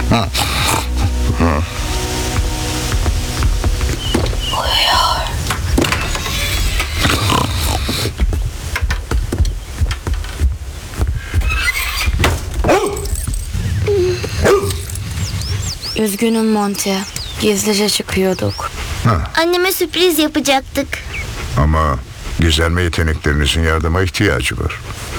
Üzgünüm Monty. Gizlice çıkıyorduk. Anneme sürpriz yapacaktık. Ama gizlenme yeteneklerinizin yardıma ihtiyacı var.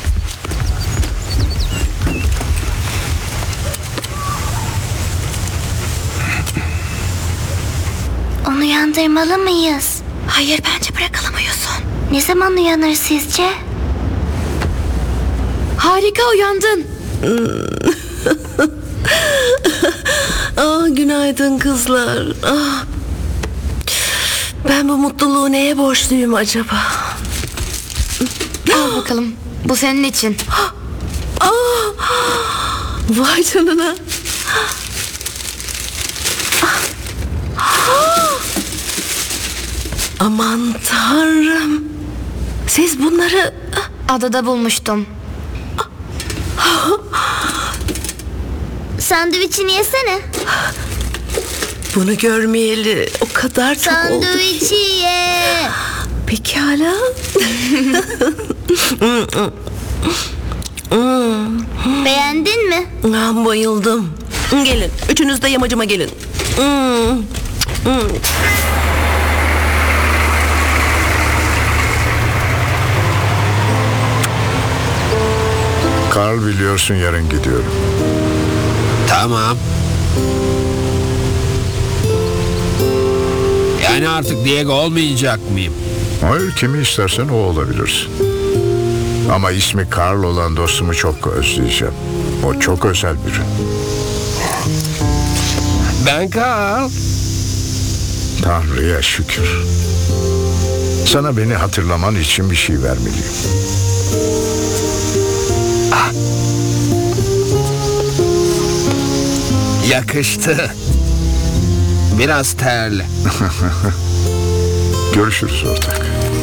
Onu uyandırmalı mıyız? Hayır, bence bırakalım uyusun. Ne zaman uyanır sizce? Harika, uyandın. Günaydın kızlar. Ben bu mutluluğu neye borçluyum acaba? Al bakalım. Bu senin için. Vay canına. Aman tanrım. Siz bunları... Adada bulmuştum. Sandviçini yesene. Bunu görmeyeli o kadar çok oldu. Sandviçi ye. Pekala. Beğendin mi? Bayıldım. Gelin. Üçünüz de yamacıma gelin. Carl, biliyorsun yarın gidiyorum. Tamam. Yani artık Diego olmayacak mıyım? Hayır, kimi istersen o olabilirsin. Ama ismi Carl olan dostumu çok özleyeceğim. O çok özel biri. Ben Carl. Tanrı'ya şükür. Sana beni hatırlaman için bir şey vermeliyim. Yakıştı. Biraz terli. Görüşürüz ortak.